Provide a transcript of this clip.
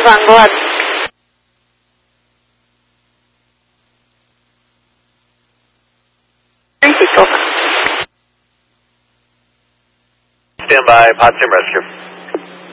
on, go ahead. Three people. Stand by, Potsdam Rescue.